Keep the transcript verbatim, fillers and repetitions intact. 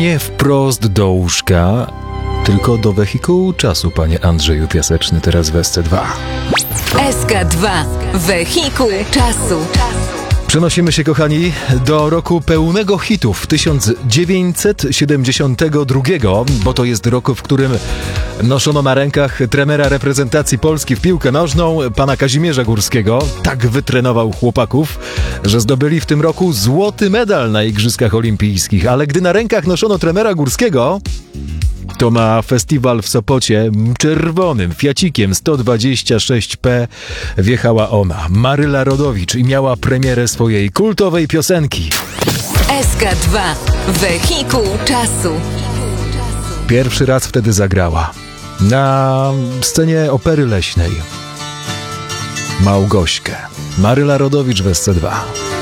Nie wprost do łóżka, tylko do wehikułu czasu, panie Andrzeju Piaseczny, teraz w S C dwa. S K dwa. Wehikuł czasu. Przenosimy się, kochani, do roku pełnego hitów tysiąc dziewięćset siedemdziesiątego drugiego, bo to jest rok, w którym noszono na rękach trenera reprezentacji Polski w piłkę nożną, pana Kazimierza Górskiego. Tak wytrenował chłopaków, że zdobyli w tym roku złoty medal na Igrzyskach Olimpijskich. Ale gdy na rękach noszono trenera Górskiego, to na festiwal w Sopocie czerwonym Fiacikiem sto dwadzieścia sześć P wjechała ona, Maryla Rodowicz, i miała premierę swojej kultowej piosenki. S K dwa. Wehikuł czasu. Pierwszy raz wtedy zagrała na scenie Opery Leśnej Małgośkę. Maryla Rodowicz w S C dwa.